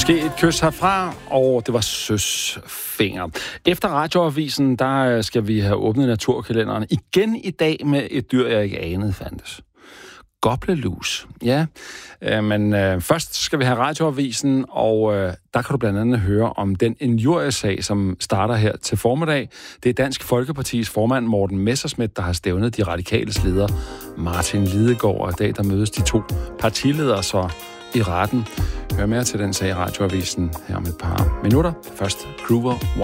Måske et kys herfra, og det var søsfinger. Efter Radioavisen, der skal vi have åbnet naturkalenderen igen i dag med et dyr, jeg ikke anede fandtes. Goblelus. Ja, men først skal vi have Radioavisen, og der kan du blandt andet høre om den injuriesag, som starter her til formiddag. Det er Dansk Folkepartis formand Morten Messerschmidt, der har stævnet de radikales leder Martin Lidegaard, og i dag der mødes de to partiledere så i retten. Hør mere til den sag i Radioavisen her om et par minutter. Først Groover